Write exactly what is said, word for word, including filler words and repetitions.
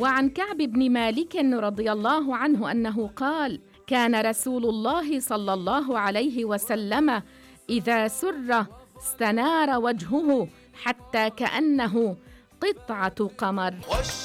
وعن كعب بن مالك رضي الله عنه أنه قال: كان رسول الله صلى الله عليه وسلم إذا سر استنار وجهه حتى كأنه قطعة قمر.